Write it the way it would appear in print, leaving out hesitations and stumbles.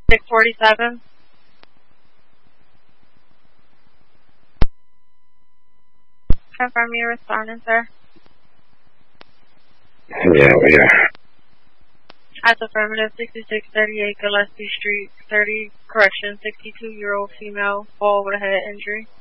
647. Confirm your responding, sir. Yeah, we are. That's affirmative. 6638 Gillespie Street, 62-year-old female, fall with a head injury.